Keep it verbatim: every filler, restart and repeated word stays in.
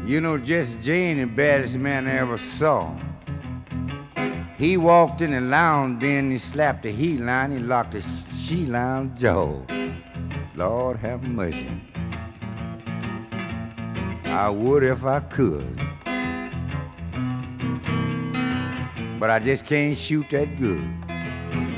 You know, Jesse Jane, the baddest man I ever saw. He walked in the lounge, then he slapped the heat line, he locked the she line jaw. Lord have mercy. I would if I could, but I just can't shoot that good.